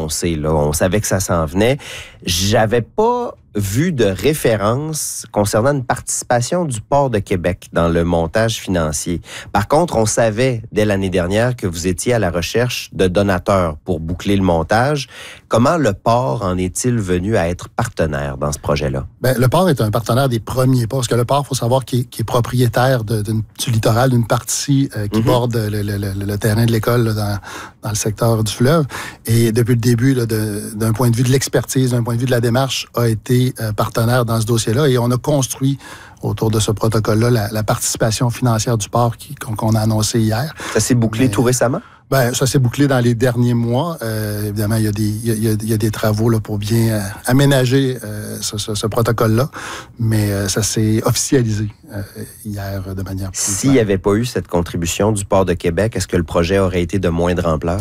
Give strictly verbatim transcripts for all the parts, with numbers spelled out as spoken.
annoncé, là. On savait que ça s'en venait. J'avais pas vu de référence concernant une participation du Port de Québec dans le montage financier. Par contre, on savait dès l'année dernière que vous étiez à la recherche de donateurs pour boucler le montage. Comment le Port en est-il venu à être partenaire dans ce projet-là? Bien, le Port est un partenaire des premiers pas, parce que le Port, il faut savoir qu'il est, qu'il est propriétaire de, d'une, du littoral, d'une partie euh, qui mm-hmm. borde le, le, le, le terrain de l'école là, dans, dans le secteur du fleuve. Et depuis le début, là, de, d'un point de vue de l'expertise, d'un point de vue de la démarche, a été euh, partenaire dans ce dossier-là. Et on a construit autour de ce protocole-là la, la participation financière du Port qui, qu'on, qu'on a annoncé hier. Ça s'est bouclé Mais, tout récemment? Ben, ça s'est bouclé dans les derniers mois. Euh, évidemment, il y a des, il y a, il y a des travaux là, pour bien euh, aménager euh, ce, ce, ce protocole-là, mais euh, ça s'est officialisé euh, hier de manière plus S'il n'y avait pas eu cette contribution du Port de Québec, est-ce que le projet aurait été de moindre ampleur?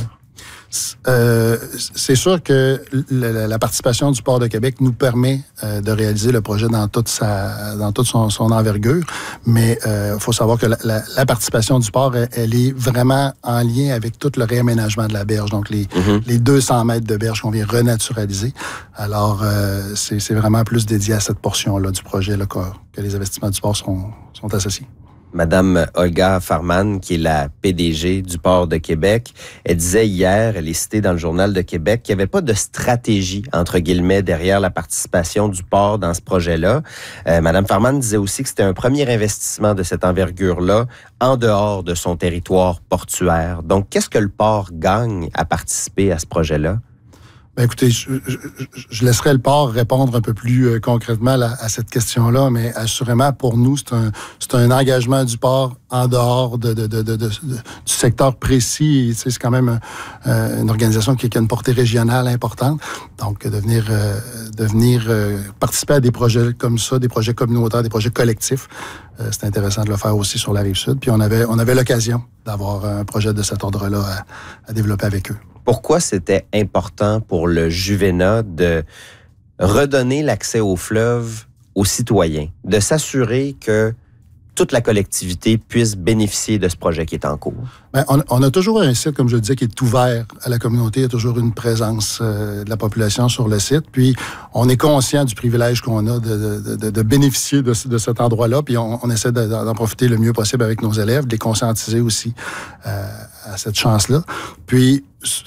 Euh, c'est sûr que la, la participation du Port de Québec nous permet euh, de réaliser le projet dans toute sa, dans toute son, son envergure, mais il euh, faut savoir que la, la, la participation du Port, elle, elle est vraiment en lien avec tout le réaménagement de la berge, donc les, mm-hmm. les deux cents mètres de berge qu'on vient renaturaliser. Alors, euh, c'est, c'est vraiment plus dédié à cette portion-là du projet là, que, que les investissements du Port sont, sont associés. Madame Olga Farman, qui est la P D G du Port de Québec, elle disait hier, elle est citée dans le Journal de Québec, qu'il n'y avait pas de stratégie, entre guillemets, derrière la participation du Port dans ce projet-là. Euh, Madame Farman disait aussi que c'était un premier investissement de cette envergure-là en dehors de son territoire portuaire. Donc, qu'est-ce que le Port gagne à participer à ce projet-là? Ben écoutez, je, je, je laisserai le Port répondre un peu plus euh, concrètement à, à cette question-là, mais assurément, pour nous, c'est un, c'est un engagement du Port en dehors de, de, de, de, de, de, du secteur précis. Et, c'est quand même euh, une organisation qui, qui a une portée régionale importante. Donc, de venir, euh, de venir euh, participer à des projets comme ça, des projets communautaires, des projets collectifs, euh, c'est intéressant de le faire aussi sur la Rive-Sud. Puis on avait, on avait l'occasion d'avoir un projet de cet ordre-là à, à développer avec eux. Pourquoi c'était important pour le Juvénat de redonner l'accès au fleuve aux citoyens, de s'assurer que toute la collectivité puisse bénéficier de ce projet qui est en cours? Bien, on, on a toujours un site, comme je le disais, qui est ouvert à la communauté. Il y a toujours une présence euh, de la population sur le site. Puis, on est conscient du privilège qu'on a de, de, de, de bénéficier de, de cet endroit-là. Puis, on, on essaie de, d'en profiter le mieux possible avec nos élèves, de les conscientiser aussi euh, à cette chance-là. Puis,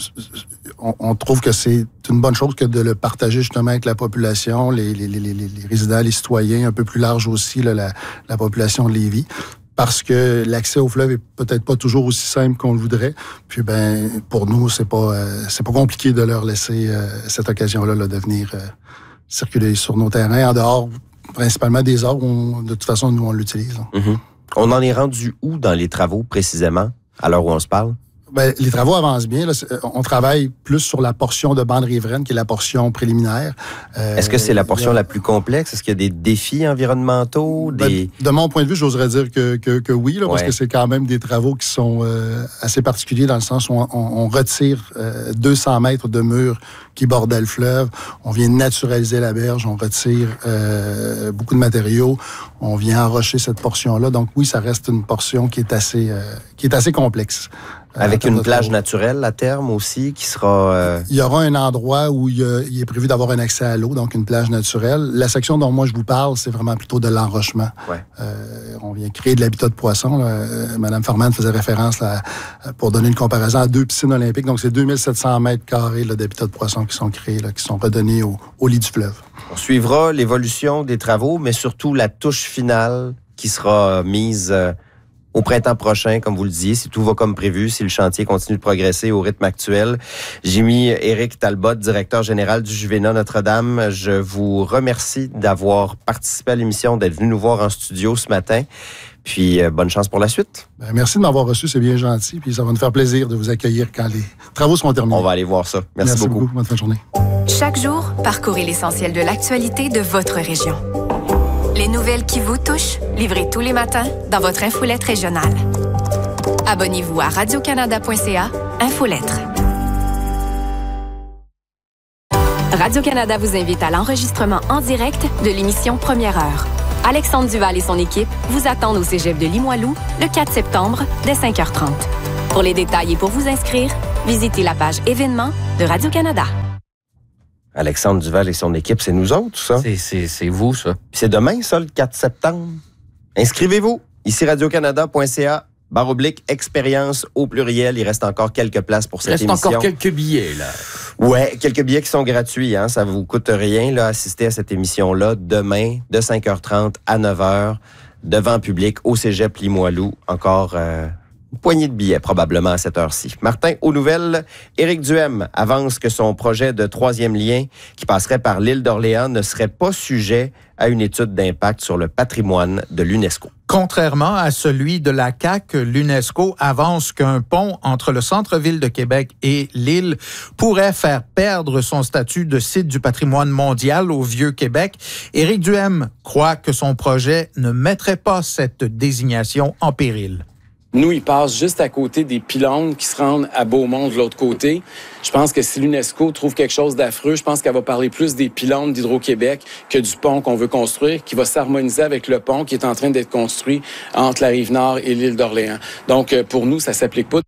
on, on trouve que c'est une bonne chose que de le partager justement avec la population, les, les, les, les, les résidents, les citoyens, un peu plus large aussi, là, la, la population de Lévis. Parce que l'accès au fleuve est peut-être pas toujours aussi simple qu'on le voudrait. Puis ben pour nous, c'est pas euh, c'est pas compliqué de leur laisser euh, cette occasion-là là, de venir euh, circuler sur nos terrains, en dehors principalement des heures où on, de toute façon nous on l'utilise. Mm-hmm. On en est rendu où dans les travaux précisément, à l'heure où on se parle? Ben, les travaux avancent bien. Là. On travaille plus sur la portion de bande riveraine, qui est la portion préliminaire. Euh, Est-ce que c'est la portion a... la plus complexe? Est-ce qu'il y a des défis environnementaux? Des... Ben, de mon point de vue, j'oserais dire que, que, que oui, là, ouais. Parce que c'est quand même des travaux qui sont euh, assez particuliers dans le sens où on, on retire euh, deux cents mètres de murs qui bordaient le fleuve. On vient naturaliser la berge, on retire euh, beaucoup de matériaux, on vient enrocher cette portion-là. Donc oui, ça reste une portion qui est assez, euh, qui est assez complexe. Avec une plage naturelle à terme aussi qui sera... Euh... Il y aura un endroit où il, y a, il est prévu d'avoir un accès à l'eau, donc une plage naturelle. La section dont moi je vous parle, c'est vraiment plutôt de l'enrochement. Ouais. Euh, on vient créer de l'habitat de poissons. Là. Madame Farman faisait référence là, pour donner une comparaison à deux piscines olympiques. Donc c'est deux mille sept cents mètres carrés là, d'habitat de poissons qui sont créés, là, qui sont redonnés au, au lit du fleuve. On suivra l'évolution des travaux, mais surtout la touche finale qui sera mise... Euh... au printemps prochain, comme vous le disiez, si tout va comme prévu, si le chantier continue de progresser au rythme actuel. J'ai mis Éric Talbot, directeur général du Juvénat Notre-Dame. Je vous remercie d'avoir participé à l'émission, d'être venu nous voir en studio ce matin. Puis, euh, bonne chance pour la suite. Ben, merci de m'avoir reçu, c'est bien gentil. Puis, ça va nous faire plaisir de vous accueillir quand les travaux seront terminés. On va aller voir ça. Merci, merci beaucoup. beaucoup. Bonne fin de journée. Chaque jour, parcourez l'essentiel de l'actualité de votre région. Les nouvelles qui vous touchent, livrées tous les matins dans votre infolette régionale. Abonnez-vous à radio canada point c a, Infolettre. Radio-Canada vous invite à l'enregistrement en direct de l'émission Première Heure. Alexandre Duval et son équipe vous attendent au cégep de Limoilou le quatre septembre dès cinq heures trente. Pour les détails et pour vous inscrire, visitez la page événements de Radio-Canada. Alexandre Duval et son équipe, c'est nous autres, ça? C'est, c'est, c'est vous, ça. C'est demain, ça, le quatre septembre. Inscrivez-vous. Ici, radiocanada point c a, barre oblique, expérience au pluriel. Il reste encore quelques places pour cette émission. Il reste émission. encore quelques billets, là. Ouais, quelques billets qui sont gratuits, hein. Ça vous coûte rien, là, assister à cette émission-là demain, de cinq heures trente à neuf heures, devant public, au Cégep Limoilou. Encore euh, une poignée de billets, probablement, à cette heure-ci. Martin, aux nouvelles, Éric Duhem avance que son projet de troisième lien qui passerait par l'île d'Orléans ne serait pas sujet à une étude d'impact sur le patrimoine de l'UNESCO. Contrairement à celui de la C A Q, l'UNESCO avance qu'un pont entre le centre-ville de Québec et l'île pourrait faire perdre son statut de site du patrimoine mondial au Vieux-Québec. Éric Duhem croit que son projet ne mettrait pas cette désignation en péril. Nous, ils passent juste à côté des pylônes qui se rendent à Beaumont de l'autre côté. Je pense que si l'UNESCO trouve quelque chose d'affreux, je pense qu'elle va parler plus des pylônes d'Hydro-Québec que du pont qu'on veut construire, qui va s'harmoniser avec le pont qui est en train d'être construit entre la Rive-Nord et l'île d'Orléans. Donc, pour nous, ça ne s'applique pas.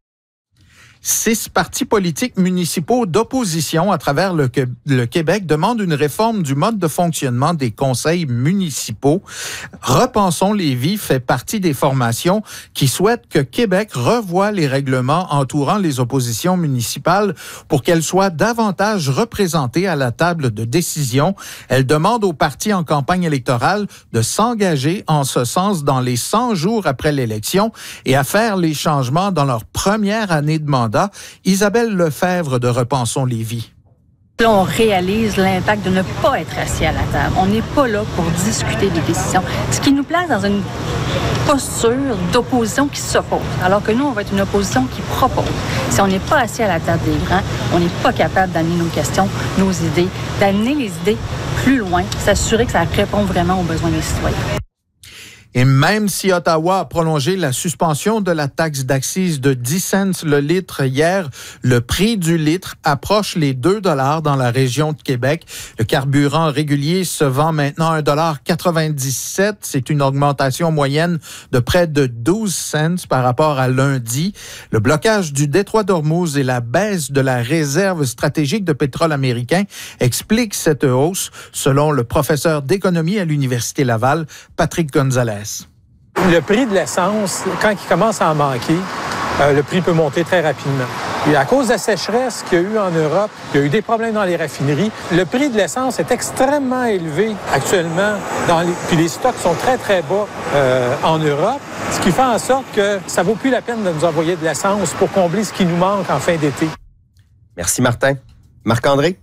Six partis politiques municipaux d'opposition à travers le, le Québec demandent une réforme du mode de fonctionnement des conseils municipaux. Repensons Lévis fait partie des formations qui souhaitent que Québec revoie les règlements entourant les oppositions municipales pour qu'elles soient davantage représentées à la table de décision. Elle demande aux partis en campagne électorale de s'engager en ce sens dans les cent jours après l'élection et à faire les changements dans leur première année de mandat. Isabelle Lefebvre de Repensons Lévis. Là, on réalise l'impact de ne pas être assis à la table. On n'est pas là pour discuter des décisions. Ce qui nous place dans une posture d'opposition qui s'oppose. Alors que nous, on va être une opposition qui propose. Si on n'est pas assis à la table des grands, on n'est pas capable d'amener nos questions, nos idées, d'amener les idées plus loin, s'assurer que ça répond vraiment aux besoins des citoyens. Et même si Ottawa a prolongé la suspension de la taxe d'accise de dix cents le litre hier, le prix du litre approche les deux dollars dans la région de Québec. Le carburant régulier se vend maintenant à un dollar quatre-vingt-dix-sept. C'est une augmentation moyenne de près de douze cents par rapport à lundi. Le blocage du détroit d'Ormuz et la baisse de la réserve stratégique de pétrole américain expliquent cette hausse, selon le professeur d'économie à l'Université Laval, Patrick Gonzalez. Le prix de l'essence, quand il commence à en manquer, euh, le prix peut monter très rapidement. Et à cause de la sécheresse qu'il y a eu en Europe, il y a eu des problèmes dans les raffineries, le prix de l'essence est extrêmement élevé actuellement, dans les, puis les stocks sont très, très bas euh, en Europe, ce qui fait en sorte que ça ne vaut plus la peine de nous envoyer de l'essence pour combler ce qui nous manque en fin d'été. Merci, Martin. Marc-André?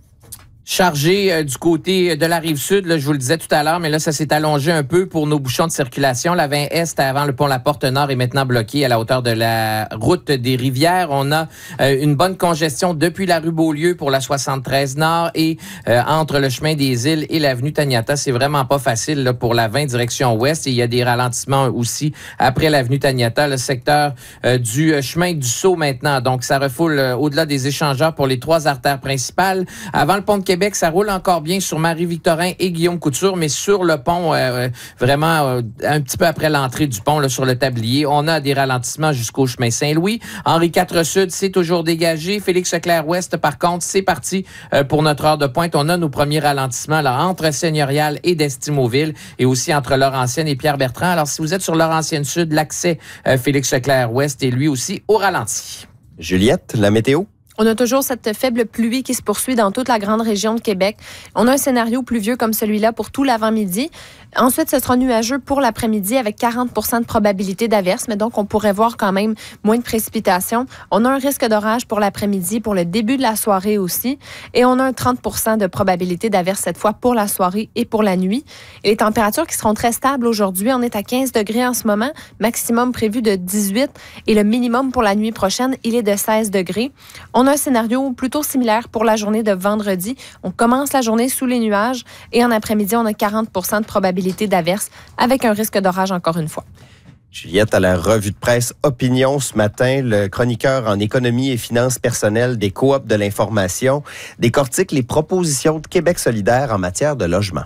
Chargé euh, du côté de la Rive-Sud, là, je vous le disais tout à l'heure, mais là, ça s'est allongé un peu pour nos bouchons de circulation. La vingt Est avant le pont La Porte-Nord est maintenant bloquée à la hauteur de la route des Rivières. On a euh, une bonne congestion depuis la rue Beaulieu pour la soixante-treize Nord et euh, entre le chemin des Îles et l'avenue Taniata. C'est vraiment pas facile là, pour la vingt direction ouest. Et il y a des ralentissements aussi après l'avenue Taniata, le secteur euh, du chemin du Sceau maintenant. Donc, ça refoule euh, au-delà des échangeurs pour les trois artères principales. Avant le pont de Québec, Québec, ça roule encore bien sur Marie-Victorin et Guillaume Couture, mais sur le pont, euh, vraiment euh, un petit peu après l'entrée du pont, là, sur le tablier, on a des ralentissements jusqu'au chemin Saint-Louis. Henri quatre Sud, c'est toujours dégagé. Félix-Leclerc-Ouest, par contre, c'est parti euh, pour notre heure de pointe. On a nos premiers ralentissements là, entre Seigneurial et d'Estimouville et aussi entre Laurentienne et Pierre-Bertrand. Alors, si vous êtes sur Laurentienne Sud, l'accès euh, Félix-Leclerc-Ouest est lui aussi au ralenti. Juliette, la météo? On a toujours cette faible pluie qui se poursuit dans toute la grande région de Québec. On a un scénario pluvieux comme celui-là pour tout l'avant-midi. Ensuite, ce sera nuageux pour l'après-midi avec quarante pour cent de probabilité d'averse, mais donc on pourrait voir quand même moins de précipitations. On a un risque d'orage pour l'après-midi, pour le début de la soirée aussi, et on a un trente pour cent de probabilité d'averse cette fois pour la soirée et pour la nuit. Et les températures qui seront très stables aujourd'hui, on est à quinze degrés en ce moment, maximum prévu de dix-huit, et le minimum pour la nuit prochaine, il est de seize degrés. On On a un scénario plutôt similaire pour la journée de vendredi. On commence la journée sous les nuages et en après-midi, on a quarante pour cent de probabilité d'averse avec un risque d'orage encore une fois. Juliette, à la revue de presse Opinion ce matin, le chroniqueur en économie et finances personnelles des Coops de l'information décortique les propositions de Québec solidaire en matière de logement.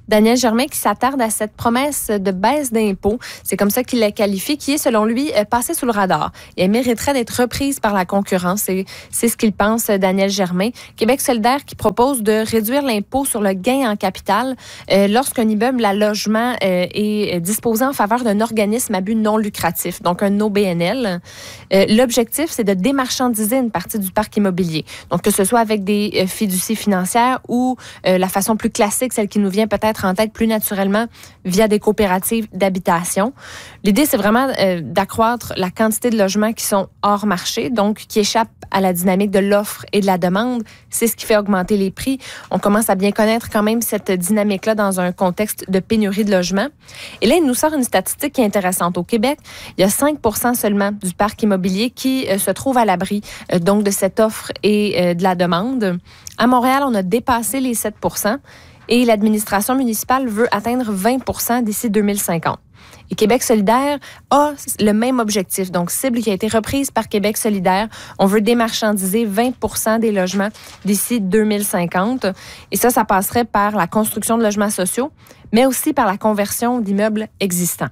Daniel Germain qui s'attarde à cette promesse de baisse d'impôts. C'est comme ça qu'il la qualifie, qui est, selon lui, passée sous le radar. Et elle mériterait d'être reprise par la concurrence. C'est, c'est ce qu'il pense, Daniel Germain. Québec solidaire qui propose de réduire l'impôt sur le gain en capital euh, lorsqu'un immeuble à logement euh, est disposé en faveur d'un organisme à but non lucratif, donc un O B N L. Euh, l'objectif, c'est de démarchandiser une partie du parc immobilier. Donc, que ce soit avec des euh, fiducies financières ou euh, la façon plus classique, celle qui nous vient peut-être en tête plus naturellement via des coopératives d'habitation. L'idée, c'est vraiment euh, d'accroître la quantité de logements qui sont hors marché, donc qui échappent à la dynamique de l'offre et de la demande. C'est ce qui fait augmenter les prix. On commence à bien connaître quand même cette dynamique-là dans un contexte de pénurie de logements. Et là, il nous sort une statistique qui est intéressante. Au Québec, il y a cinq pour cent seulement du parc immobilier qui euh, se trouve à l'abri euh, donc de cette offre et euh, de la demande. À Montréal, on a dépassé les sept pour cent et l'administration municipale veut atteindre vingt pour cent d'ici deux mille cinquante. Et Québec solidaire a le même objectif, donc cible qui a été reprise par Québec solidaire. On veut démarchandiser vingt pour cent des logements d'ici deux mille cinquante. Et ça, ça passerait par la construction de logements sociaux, mais aussi par la conversion d'immeubles existants.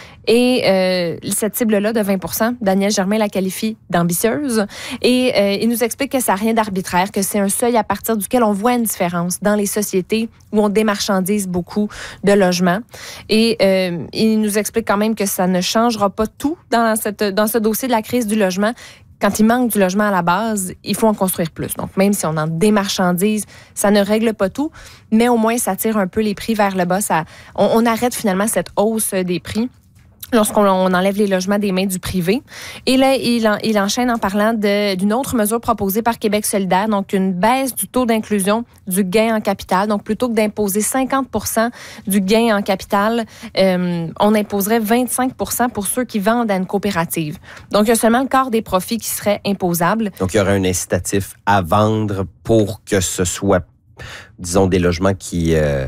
Et euh, cette cible-là de vingt pour cent, Daniel Germain la qualifie d'ambitieuse. Et euh, il nous explique que ça n'a rien d'arbitraire, que c'est un seuil à partir duquel on voit une différence dans les sociétés où on démarchandise beaucoup de logements. Et euh, il nous explique quand même que ça ne changera pas tout dans, cette, dans ce dossier de la crise du logement. Quand il manque du logement à la base, il faut en construire plus. Donc, même si on en démarchandise, ça ne règle pas tout, mais au moins, ça tire un peu les prix vers le bas. Ça, on, on arrête finalement cette hausse des prix lorsqu'on on enlève les logements des mains du privé. Et là, il, en, il enchaîne en parlant de, d'une autre mesure proposée par Québec solidaire, donc une baisse du taux d'inclusion du gain en capital. Donc, plutôt que d'imposer cinquante pour cent du gain en capital, euh, on imposerait vingt-cinq pour cent pour ceux qui vendent à une coopérative. Donc, il y a seulement le quart des profits qui seraient imposables. Donc, il y aurait un incitatif à vendre pour que ce soit, disons, des logements qui, euh,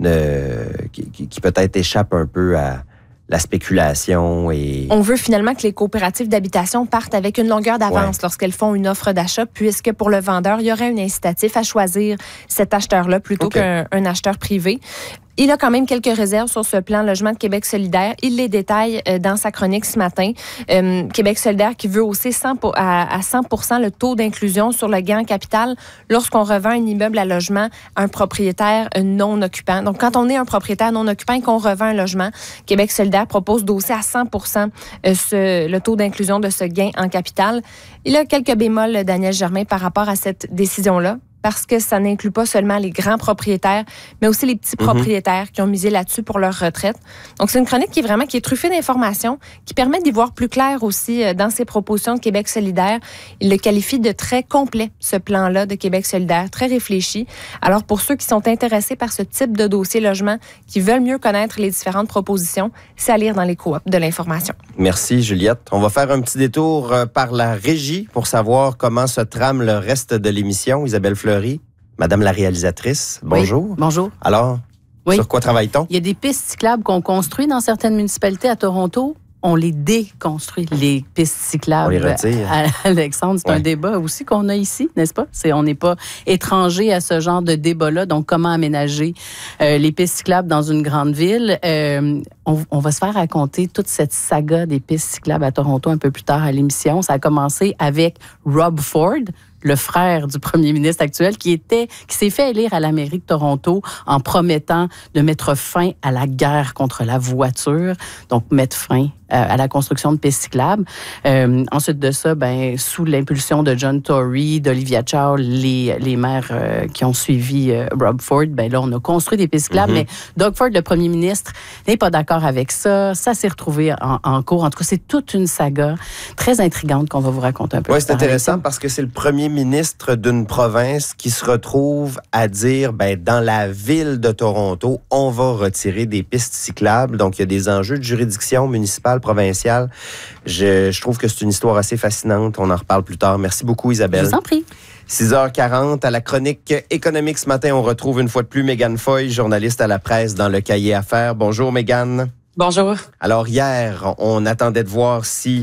ne, qui, qui, qui peut-être échappent un peu à la spéculation. Et on veut finalement que les coopératives d'habitation partent avec une longueur d'avance ouais. lorsqu'elles font une offre d'achat, puisque pour le vendeur, il y aurait un incitatif à choisir cet acheteur-là plutôt okay. qu'un un acheteur privé. Il a quand même quelques réserves sur ce plan logement de Québec solidaire. Il les détaille dans sa chronique ce matin. Euh, Québec solidaire qui veut hausser cent pour, à, à cent pour cent le taux d'inclusion sur le gain en capital lorsqu'on revend un immeuble à logement à un propriétaire non occupant. Donc, quand on est un propriétaire non occupant et qu'on revend un logement, Québec solidaire propose d'hausser à cent pour cent ce, le taux d'inclusion de ce gain en capital. Il a quelques bémols, Daniel Germain, par rapport à cette décision-là, parce que ça n'inclut pas seulement les grands propriétaires, mais aussi les petits mm-hmm. propriétaires qui ont misé là-dessus pour leur retraite. Donc, c'est une chronique qui est vraiment qui est truffée d'informations, qui permet d'y voir plus clair aussi dans ses propositions de Québec solidaire. Il le qualifie de très complet, ce plan-là de Québec solidaire, très réfléchi. Alors, pour ceux qui sont intéressés par ce type de dossier logement, qui veulent mieux connaître les différentes propositions, c'est à lire dans les coops de l'information. Merci, Juliette. On va faire un petit détour par la régie pour savoir comment se trame le reste de l'émission. Isabelle Fleury, Madame la réalisatrice, bonjour. Oui, bonjour. Alors, oui. Sur quoi travaille-t-on? Il y a des pistes cyclables qu'on construit dans certaines municipalités à Toronto. On les déconstruit, les pistes cyclables. On les retire. Alexandre, c'est ouais. un débat aussi qu'on a ici, n'est-ce pas? C'est, on n'est pas étranger à ce genre de débat-là. Donc, comment aménager euh, les pistes cyclables dans une grande ville? Euh, on, on va se faire raconter toute cette saga des pistes cyclables à Toronto un peu plus tard à l'émission. Ça a commencé avec Rob Ford, le frère du premier ministre actuel, qui était, qui s'est fait élire à la mairie de Toronto en promettant de mettre fin à la guerre contre la voiture, donc mettre fin à la construction de pistes cyclables. Euh, ensuite de ça, ben, sous l'impulsion de John Tory, d'Olivia Chow, les, les maires euh, qui ont suivi euh, Rob Ford, ben là, on a construit des pistes cyclables, mm-hmm. mais Doug Ford, le premier ministre, n'est pas d'accord avec ça. Ça s'est retrouvé en, en cours. En tout cas, c'est toute une saga très intrigante qu'on va vous raconter un peu. Oui, c'est intéressant parce que c'est le premier ministre d'une province qui se retrouve à dire, ben, dans la ville de Toronto, on va retirer des pistes cyclables. Donc, il y a des enjeux de juridiction municipale, provinciale. Je, je trouve que c'est une histoire assez fascinante. On en reparle plus tard. Merci beaucoup, Isabelle. Je vous en prie. six heures quarante, à la chronique économique ce matin, on retrouve une fois de plus Mégane Foy, journaliste à la presse dans le Cahier Affaires. Bonjour, Mégane. Bonjour. Alors, hier, on attendait de voir si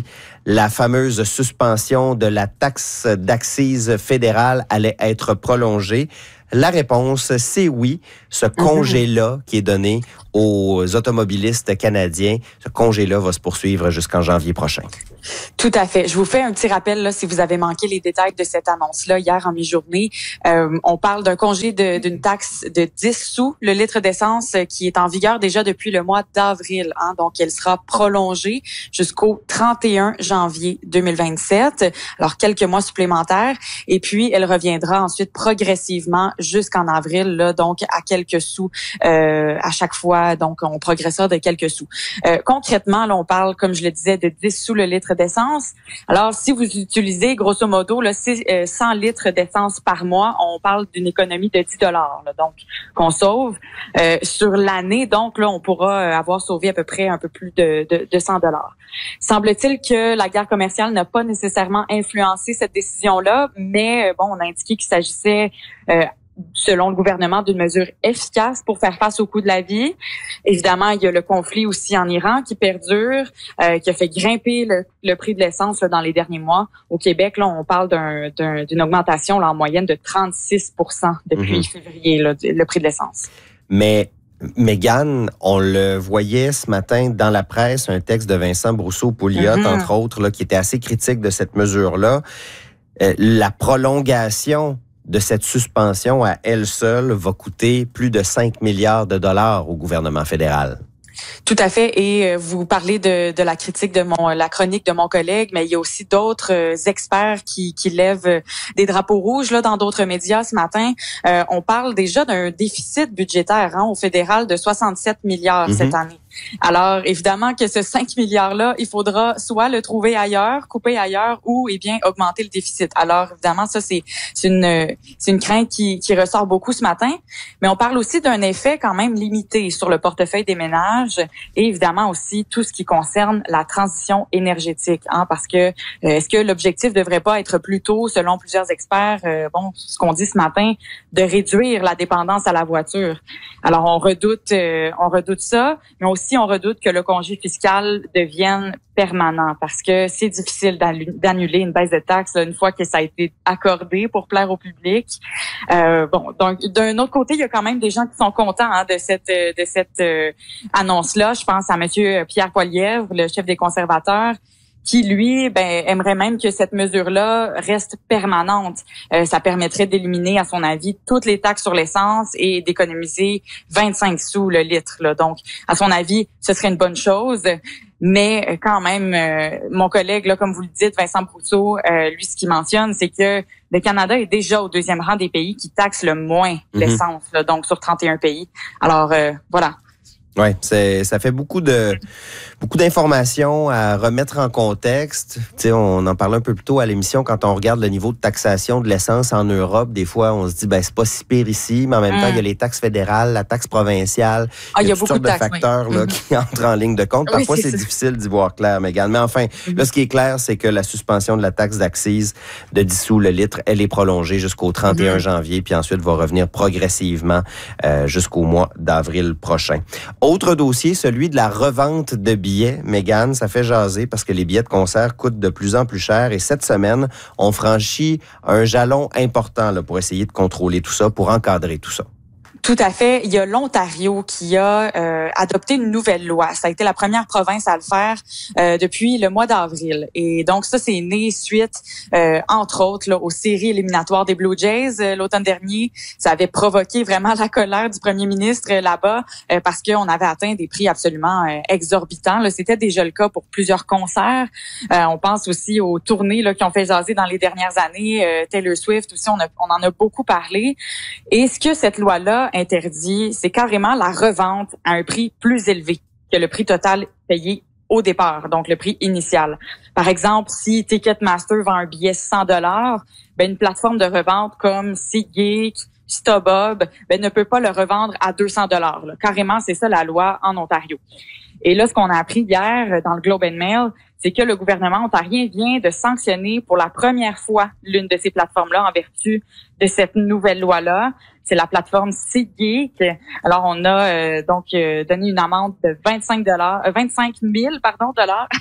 la fameuse suspension de la taxe d'accise fédérale allait être prolongée. La réponse, c'est oui. Ce congé-là qui est donné aux automobilistes canadiens, ce congé-là va se poursuivre jusqu'en janvier prochain. Tout à fait. Je vous fais un petit rappel là, si vous avez manqué les détails de cette annonce-là hier en mi-journée. Euh, on parle d'un congé de, d'une taxe de dix sous le litre d'essence qui est en vigueur déjà depuis le mois d'avril. Hein, donc, elle sera prolongée jusqu'au trente et un janvier deux mille vingt-sept. Alors, quelques mois supplémentaires. Et puis, elle reviendra ensuite progressivement jusqu'en avril, là, donc à quelques sous euh, à chaque fois. Donc, on progressera de quelques sous. Euh, concrètement, là, on parle, comme je le disais, de dix sous le litre d'essence. Alors, si vous utilisez, grosso modo, là, cent litres d'essence par mois, on parle d'une économie de dix dollars, là, donc, qu'on sauve. Euh, sur l'année, donc, là, on pourra avoir sauvé à peu près un peu plus de, de, de cent dollars. Semble-t-il que la guerre commerciale n'a pas nécessairement influencé cette décision-là, mais, bon, on a indiqué qu'il s'agissait euh, selon le gouvernement, d'une mesure efficace pour faire face au coût de la vie. Évidemment, il y a le conflit aussi en Iran qui perdure, euh, qui a fait grimper le, le prix de l'essence là, dans les derniers mois. Au Québec, là, on parle d'un, d'un, d'une augmentation là, en moyenne de trente-six pour cent depuis mm-hmm. février, là, le prix de l'essence. Mais Mégane, on le voyait ce matin dans la presse, un texte de Vincent Brousseau-Pouliot, mm-hmm. entre autres, là, qui était assez critique de cette mesure-là. Euh, la prolongation de cette suspension à elle seule va coûter plus de cinq milliards de dollars au gouvernement fédéral. Tout à fait. Et vous parlez de, de la critique de mon, la chronique de mon collègue, mais il y a aussi d'autres euh, experts qui, qui lèvent des drapeaux rouges là dans d'autres médias ce matin. Euh, on parle déjà d'un déficit budgétaire hein, au fédéral de soixante-sept milliards mm-hmm. cette année. Alors, évidemment que ce cinq milliards-là, il faudra soit le trouver ailleurs, couper ailleurs, ou, eh bien, augmenter le déficit. Alors, évidemment, ça, c'est, c'est une, c'est une crainte qui, qui ressort beaucoup ce matin. Mais on parle aussi d'un effet quand même limité sur le portefeuille des ménages et, évidemment, aussi tout ce qui concerne la transition énergétique, hein, parce que, euh, est-ce que l'objectif devrait pas être plutôt, selon plusieurs experts, euh, bon, ce qu'on dit ce matin, de réduire la dépendance à la voiture? Alors, on redoute, euh, on redoute ça, mais aussi Si on redoute que le congé fiscal devienne permanent parce que c'est difficile d'annuler une baisse de taxes là, une fois que ça a été accordé pour plaire au public. Euh, bon, donc d'un autre côté, il y a quand même des gens qui sont contents hein, de cette de cette euh, annonce-là. Je pense à Monsieur Pierre Poilievre, le chef des conservateurs, qui, lui, ben, aimerait même que cette mesure-là reste permanente. Euh, ça permettrait d'éliminer, à son avis, toutes les taxes sur l'essence et d'économiser vingt-cinq sous le litre. Là. Donc, à son avis, ce serait une bonne chose. Mais quand même, euh, mon collègue, là, comme vous le dites, Vincent Brousseau, euh, lui, ce qu'il mentionne, c'est que le Canada est déjà au deuxième rang des pays qui taxent le moins mm-hmm. l'essence, là, donc sur trente et un pays. Alors, euh, voilà. Oui, c'est ça fait beaucoup de beaucoup d'informations à remettre en contexte. Tu sais, on en parlait un peu plus tôt à l'émission quand on regarde le niveau de taxation de l'essence en Europe. Des fois, on se dit ben c'est pas si pire ici, mais en même mmh. temps, il y a les taxes fédérales, la taxe provinciale. Ah, il y a, toutes beaucoup sortes de, taxes, de facteurs oui. là, mmh. qui entrent en ligne de compte. Parfois, oui, c'est, c'est difficile d'y voir clair, Mégane. Mais enfin, mmh. là, ce qui est clair, c'est que la suspension de la taxe d'accise de dix sous le litre, elle est prolongée jusqu'au trente et un mmh. janvier, puis ensuite va revenir progressivement euh, jusqu'au mois d'avril prochain. Autre dossier, celui de la revente de billets. Mégane, ça fait jaser parce que les billets de concert coûtent de plus en plus cher et cette semaine, on franchit un jalon important là, pour essayer de contrôler tout ça, pour encadrer tout ça. Tout à fait. Il y a l'Ontario qui a euh, adopté une nouvelle loi. Ça a été la première province à le faire euh, depuis le mois d'avril. Et donc, ça, c'est né suite, euh, entre autres, là, aux séries éliminatoires des Blue Jays euh, l'automne dernier. Ça avait provoqué vraiment la colère du premier ministre euh, là-bas euh, parce qu'on avait atteint des prix absolument euh, exorbitants. Là, c'était déjà le cas pour plusieurs concerts. Euh, on pense aussi aux tournées là, qui ont fait jaser dans les dernières années. Euh, Taylor Swift aussi, on, a, on en a beaucoup parlé. Et ce que cette loi-là interdit, c'est carrément la revente à un prix plus élevé que le prix total payé au départ, donc le prix initial. Par exemple, si Ticketmaster vend un billet cent dollars, ben une plateforme de revente comme SeatGeek, StubHub, ben ne peut pas le revendre à deux cents dollars. Carrément, c'est ça la loi en Ontario. Et là, ce qu'on a appris hier dans le Globe and Mail, c'est que le gouvernement ontarien vient de sanctionner pour la première fois l'une de ces plateformes-là en vertu de cette nouvelle loi-là. C'est la plateforme SeatGeek. Alors, on a euh, donc euh, donné une amende de vingt-cinq dollars, euh, vingt-cinq mille pardon dollars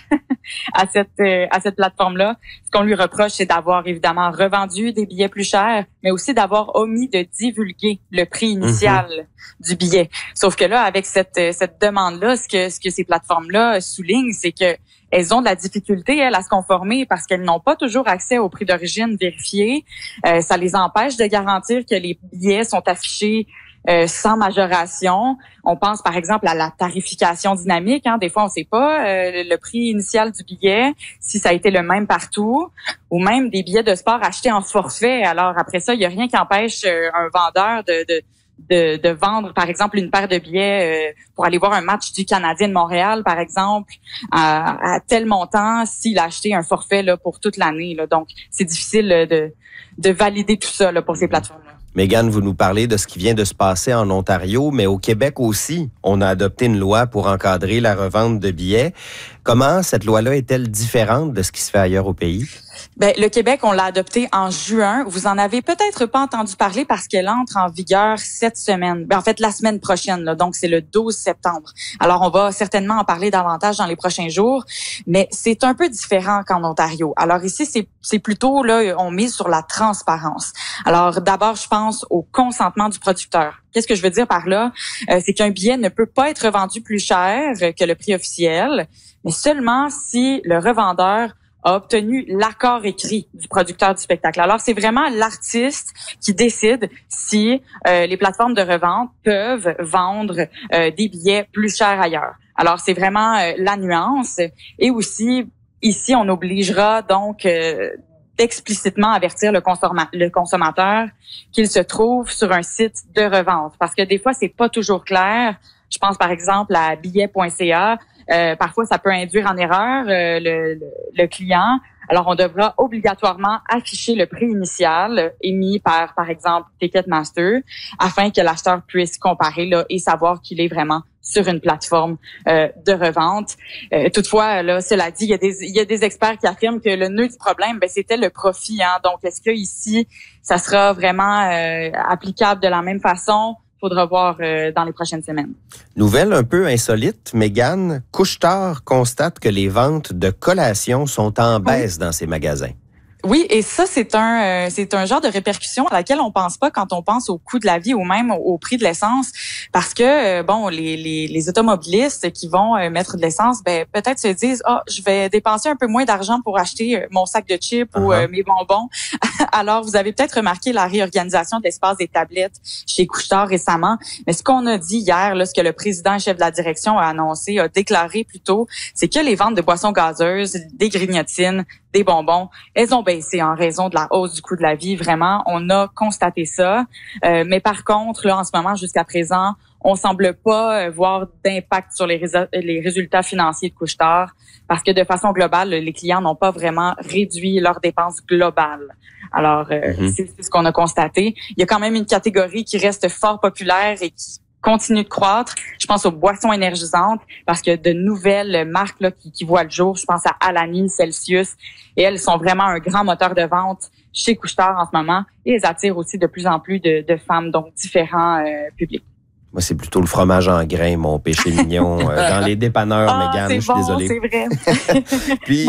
à cette euh, à cette plateforme-là. Ce qu'on lui reproche, c'est d'avoir évidemment revendu des billets plus chers, mais aussi d'avoir omis de divulguer le prix initial mm-hmm. du billet. Sauf que là, avec cette cette demande-là, ce que ce que ces plateformes-là soulignent, c'est que elles ont de la difficulté, elles, à se conformer parce qu'elles n'ont pas toujours accès au prix d'origine vérifié. Euh, ça les empêche de garantir que les billets sont affichés euh, sans majoration. On pense, par exemple, à la tarification dynamique. Hein. Des fois, on ne sait pas euh, le prix initial du billet, si ça a été le même partout, ou même des billets de sport achetés en forfait. Alors, après ça, il n'y a rien qui empêche euh, un vendeur de... de De, de vendre, par exemple, une paire de billets euh, pour aller voir un match du Canadien de Montréal, par exemple, à, à tel montant s'il a acheté un forfait là, pour toute l'année. Là. Donc, c'est difficile de, de valider tout ça là, pour ces plateformes-là. Mégane, vous nous parlez de ce qui vient de se passer en Ontario, mais au Québec aussi, on a adopté une loi pour encadrer la revente de billets. Comment cette loi-là est-elle différente de ce qui se fait ailleurs au pays? Ben, le Québec, on l'a adopté en juin. Vous en avez peut-être pas entendu parler parce qu'elle entre en vigueur cette semaine. Ben, en fait, la semaine prochaine, là, donc c'est le douze septembre. Alors, on va certainement en parler davantage dans les prochains jours, mais c'est un peu différent qu'en Ontario. Alors ici, c'est, c'est plutôt, là, on mise sur la transparence. Alors, d'abord, je pense au consentement du producteur. Qu'est-ce que je veux dire par là? Euh, c'est qu'un billet ne peut pas être vendu plus cher que le prix officiel, mais seulement si le revendeur a obtenu l'accord écrit du producteur du spectacle. Alors, c'est vraiment l'artiste qui décide si euh, les plateformes de revente peuvent vendre euh, des billets plus chers ailleurs. Alors, c'est vraiment euh, la nuance. Et aussi, ici, on obligera donc euh, d'explicitement avertir le, consomma- le consommateur qu'il se trouve sur un site de revente. Parce que des fois, c'est pas toujours clair. Je pense, par exemple, à billet point c a. Euh, parfois, ça peut induire en erreur euh, le, le, le client. Alors, on devra obligatoirement afficher le prix initial émis par, par exemple, Ticketmaster, afin que l'acheteur puisse comparer là, et savoir qu'il est vraiment sur une plateforme euh, de revente. Euh, toutefois, là, cela dit, il y a des il y a des experts qui affirment que le nœud du problème, ben, c'était le profit. Hein. Donc, est-ce que ici, ça sera vraiment euh, applicable de la même façon? Faudra voir euh, dans les prochaines semaines. Nouvelle un peu insolite, Mégane, Couche-Tard constate que les ventes de collations sont en baisse oui. dans ses magasins. Oui, et ça, c'est un euh, c'est un genre de répercussion à laquelle on pense pas quand on pense au coût de la vie ou même au, au prix de l'essence, parce que euh, bon, les, les les automobilistes qui vont euh, mettre de l'essence, ben peut-être se disent ah, oh, je vais dépenser un peu moins d'argent pour acheter euh, mon sac de chips uh-huh. ou euh, mes bonbons. Alors, vous avez peut-être remarqué la réorganisation de l'espace des tablettes chez Couche-Tard récemment, mais ce qu'on a dit hier, là, ce que le président chef de la direction a annoncé, a déclaré plutôt, c'est que les ventes de boissons gazeuses, des grignotines, des bonbons, elles ont baissé en raison de la hausse du coût de la vie. Vraiment, on a constaté ça. Euh, mais par contre, là, en ce moment, jusqu'à présent, on semble pas voir d'impact sur les, rés- les résultats financiers de Couche-Tard parce que de façon globale, les clients n'ont pas vraiment réduit leurs dépenses globales. Alors, euh, mm-hmm. c'est, c'est ce qu'on a constaté. Il y a quand même une catégorie qui reste fort populaire et qui continue de croître. Je pense aux boissons énergisantes parce que de nouvelles marques là, qui, qui voient le jour. Je pense à Alani, Celsius. Et elles sont vraiment un grand moteur de vente chez Couche-Tard en ce moment. Et elles attirent aussi de plus en plus de, de femmes, donc différents euh, publics. Moi, c'est plutôt le fromage en grains, mon péché mignon, euh, dans les dépanneurs, ah, Mégane. Je suis bon, désolé. C'est vrai. Puis,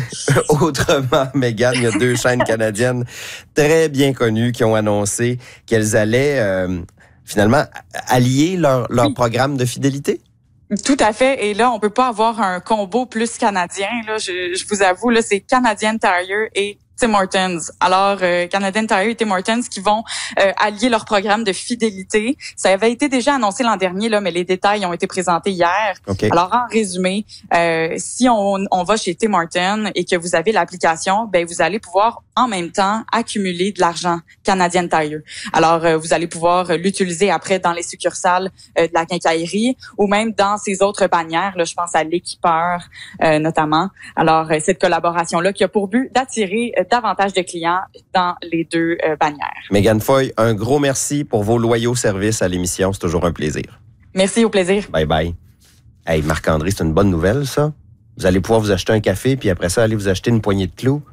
autrement, Mégane, il y a deux chaînes canadiennes très bien connues qui ont annoncé qu'elles allaient euh, finalement allier leur, leur oui. programme de fidélité. Tout à fait. Et là, on peut pas avoir un combo plus canadien. Là, je, je vous avoue, là, c'est Canadian Tire et Tim Hortons. Alors, euh, Canadian Tire et Tim Hortons qui vont euh, allier leur programme de fidélité. Ça avait été déjà annoncé l'an dernier, là, mais les détails ont été présentés hier. Okay. Alors, en résumé, euh, si on, on va chez Tim Hortons et que vous avez l'application, ben vous allez pouvoir en même temps accumuler de l'argent Canadian Tire. Alors, euh, vous allez pouvoir l'utiliser après dans les succursales euh, de la quincaillerie ou même dans ces autres bannières. Là, je pense à l'équipeur euh, notamment. Alors, euh, cette collaboration-là qui a pour but d'attirer euh, davantage de clients dans les deux euh, bannières. Mégane Foy, un gros merci pour vos loyaux services à l'émission. C'est toujours un plaisir. Merci, au plaisir. Bye bye. Hey, Marc-André, c'est une bonne nouvelle, ça. Vous allez pouvoir vous acheter un café, puis après ça, aller vous acheter une poignée de clous.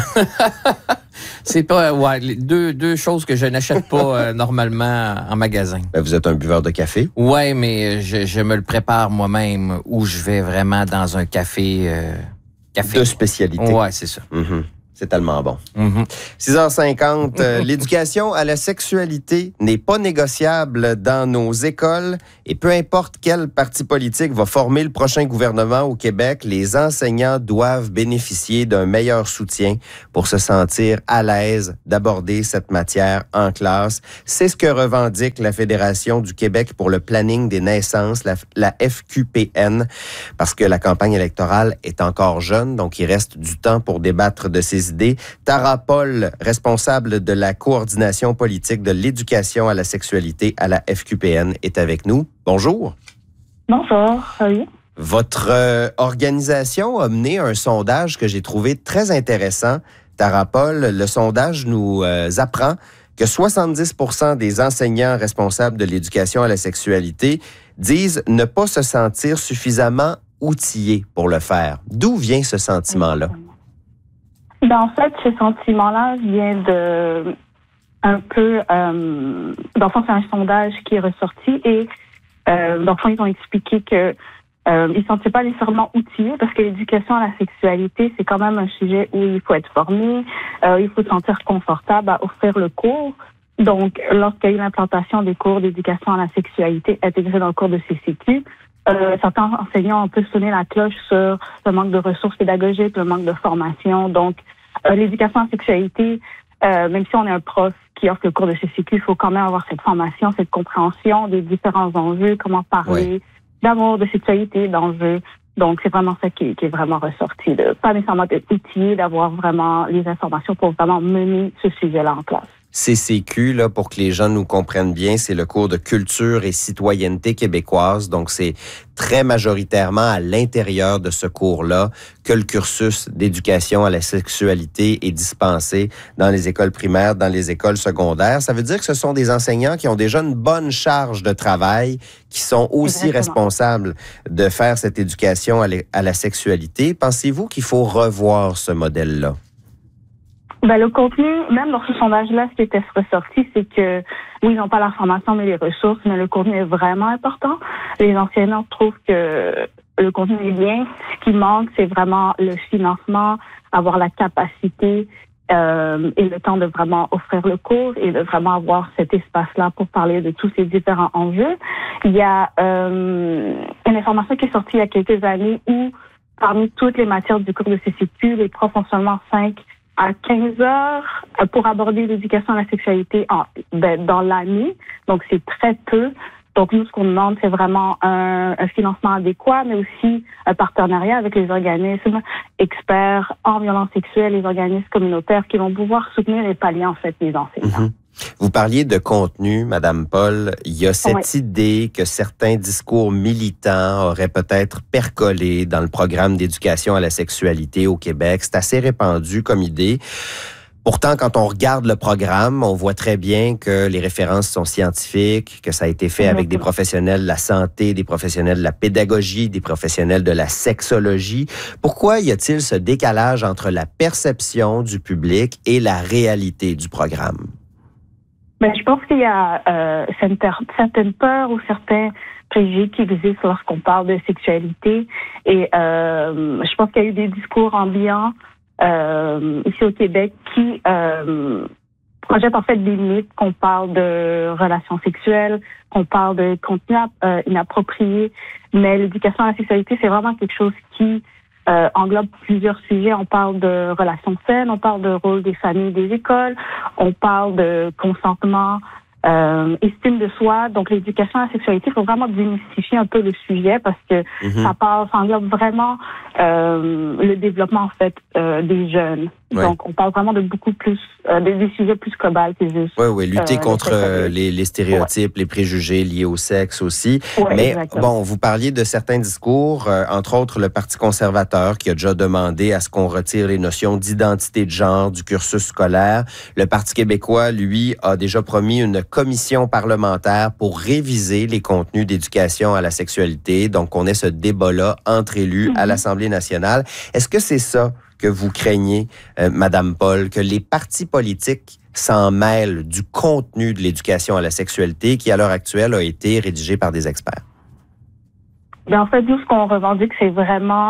C'est pas ouais, deux deux choses que je n'achète pas euh, normalement en magasin. Ben, vous êtes un buveur de café? Ouais, mais je, je me le prépare moi-même où je vais vraiment dans un café. Euh, café. De spécialité. Ouais, c'est ça. Mm-hmm. C'est tellement bon. Mm-hmm. six heures cinquante, euh, l'éducation à la sexualité n'est pas négociable dans nos écoles et peu importe quel parti politique va former le prochain gouvernement au Québec, les enseignants doivent bénéficier d'un meilleur soutien pour se sentir à l'aise d'aborder cette matière en classe. C'est ce que revendique la Fédération du Québec pour le planning des naissances, la, la F Q P N, parce que la campagne électorale est encore jeune, donc il reste du temps pour débattre de ces idées. Tara Paul, responsable de la coordination politique de l'éducation à la sexualité à la F Q P N, est avec nous. Bonjour. Bonjour, oui. Votre euh, organisation a mené un sondage que j'ai trouvé très intéressant. Tara Paul, le sondage nous euh, apprend que soixante-dix pour cent des enseignants responsables de l'éducation à la sexualité disent ne pas se sentir suffisamment outillés pour le faire. D'où vient ce sentiment-là? Ben, en fait, ce sentiment-là vient de un peu... Euh, dans le fond, c'est un sondage qui est ressorti et euh, dans le fond, ils ont expliqué que euh, ils ne se sentaient pas nécessairement outillés parce que l'éducation à la sexualité, c'est quand même un sujet où il faut être formé, euh, il faut se sentir confortable à offrir le cours. Donc, lorsqu'il y a eu l'implantation des cours d'éducation à la sexualité intégrés dans le cours de C C Q, Euh, certains enseignants ont pu sonner la cloche sur le manque de ressources pédagogiques, le manque de formation. Donc, euh, l'éducation à la sexualité, euh, même si on est un prof qui offre le cours de C C Q, il faut quand même avoir cette formation, cette compréhension des différents enjeux, comment parler ouais. d'amour, de sexualité, d'enjeux. Donc, c'est vraiment ça qui, qui est vraiment ressorti. De pas nécessairement être outillé, d'avoir vraiment les informations pour vraiment mener ce sujet-là en classe. C C Q, là, pour que les gens nous comprennent bien, c'est le cours de culture et citoyenneté québécoise. Donc, c'est très majoritairement à l'intérieur de ce cours-là que le cursus d'éducation à la sexualité est dispensé dans les écoles primaires, dans les écoles secondaires. Ça veut dire que ce sont des enseignants qui ont déjà une bonne charge de travail, qui sont aussi Exactement. responsables de faire cette éducation à la sexualité. Pensez-vous qu'il faut revoir ce modèle-là? Ben, le contenu, même dans ce sondage-là, ce qui était ressorti, c'est que, oui, ils n'ont pas la formation, mais les ressources, mais le contenu est vraiment important. Les enseignants trouvent que le contenu est bien. Ce qui manque, c'est vraiment le financement, avoir la capacité euh, et le temps de vraiment offrir le cours et de vraiment avoir cet espace-là pour parler de tous ces différents enjeux. Il y a euh, une information qui est sortie il y a quelques années où, parmi toutes les matières du cours de C C Q, les profs ont seulement cinq à quinze heures pour aborder l'éducation à la sexualité en, ben, dans l'année. Donc, c'est très peu. Donc, nous, ce qu'on demande, c'est vraiment un, un financement adéquat, mais aussi un partenariat avec les organismes experts en violence sexuelle, les organismes communautaires qui vont pouvoir soutenir et pallier, en fait, les enseignants. Mm-hmm. Vous parliez de contenu, Madame Paul. Il y a cette oui. idée que certains discours militants auraient peut-être percolé dans le programme d'éducation à la sexualité au Québec. C'est assez répandu comme idée. Pourtant, quand on regarde le programme, on voit très bien que les références sont scientifiques, que ça a été fait avec des professionnels de la santé, des professionnels de la pédagogie, des professionnels de la sexologie. Pourquoi y a-t-il ce décalage entre la perception du public et la réalité du programme? Ben, je pense qu'il y a euh, certaines peurs ou certains préjugés qui existent lorsqu'on parle de sexualité. Et euh, je pense qu'il y a eu des discours ambiants euh, ici au Québec qui euh, projettent en fait des mythes, qu'on parle de relations sexuelles, qu'on parle de contenu euh, inapproprié. Mais l'éducation à la sexualité, c'est vraiment quelque chose qui Euh, englobe plusieurs sujets. On parle de relations saines, on parle de rôle des familles, des écoles, on parle de consentement, euh, estime de soi. Donc, l'éducation à la sexualité, il faut vraiment démystifier un peu le sujet parce que mm-hmm. ça parle, ça englobe vraiment euh, le développement, en fait, euh, des jeunes. Ouais. Donc, on parle vraiment de beaucoup plus, euh, des, des sujets plus globaux que juste. Oui, oui, lutter euh, contre les, les stéréotypes, ouais. les préjugés liés au sexe aussi. Ouais, Mais exactement. bon, vous parliez de certains discours, euh, entre autres le Parti conservateur qui a déjà demandé à ce qu'on retire les notions d'identité de genre du cursus scolaire. Le Parti québécois, lui, a déjà promis une commission parlementaire pour réviser les contenus d'éducation à la sexualité. Donc, on ait ce débat-là entre élus mm-hmm. à l'Assemblée nationale. Est-ce que c'est ça que vous craignez, euh, Madame Paul, que les partis politiques s'en mêlent du contenu de l'éducation à la sexualité qui, à l'heure actuelle, a été rédigé par des experts? Bien, en fait, nous, ce qu'on revendique, c'est vraiment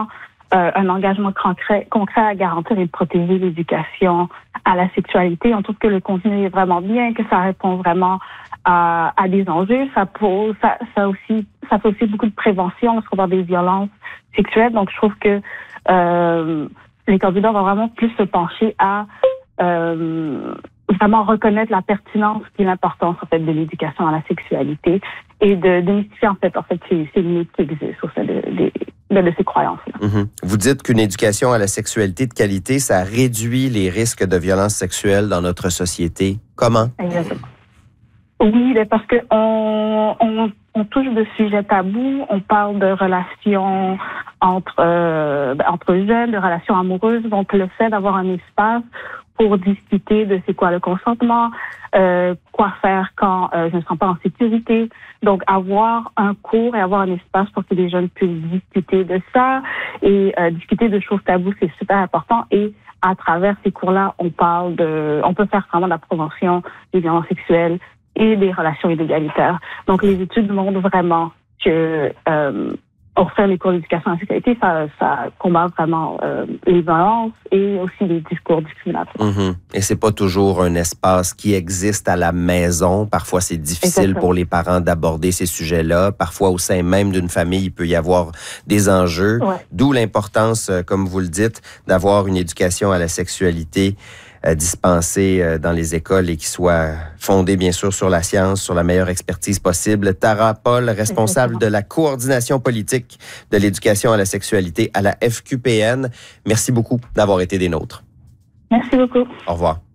euh, un engagement concret, concret à garantir et protéger l'éducation à la sexualité. On trouve que le contenu est vraiment bien, que ça répond vraiment à, à des enjeux. Ça pose, ça, ça aussi, ça fait aussi beaucoup de prévention lorsqu'on parle des violences sexuelles. Donc, je trouve que euh, les candidats vont vraiment plus se pencher à euh, vraiment reconnaître la pertinence et l'importance en fait de l'éducation à la sexualité et de démystifier en fait en fait ces, ces limites qui existent au sein de, de, de, de ces croyances-là. Mm-hmm. Vous dites qu'une éducation à la sexualité de qualité, ça réduit les risques de violences sexuelles dans notre société. Comment? Exactement. Oui, parce que on, on, on touche de sujets tabous, on parle de relations entre euh, entre jeunes, de relations amoureuses. Donc le fait d'avoir un espace pour discuter de c'est quoi le consentement, euh, quoi faire quand euh, je ne me sens pas en sécurité. Donc avoir un cours et avoir un espace pour que les jeunes puissent discuter de ça et euh, discuter de choses tabous, c'est super important. Et à travers ces cours-là, on parle de, on peut faire vraiment de la prévention des violences sexuelles et des relations inégalitaires. Donc, les études montrent vraiment que euh, offrir les cours d'éducation à la sexualité, ça, ça combat vraiment euh, les violences et aussi les discours discriminatoires. Mm-hmm. Et c'est pas toujours un espace qui existe à la maison. Parfois, c'est difficile Exactement. Pour les parents d'aborder ces sujets-là. Parfois, au sein même d'une famille, il peut y avoir des enjeux. Ouais. D'où l'importance, comme vous le dites, d'avoir une éducation à la sexualité Euh, dispensée euh, dans les écoles et qui soit fondée, bien sûr, sur la science, sur la meilleure expertise possible. Tara Paul, responsable de la coordination politique de l'éducation à la sexualité à la F Q P N. Merci beaucoup d'avoir été des nôtres. Merci beaucoup. Au revoir.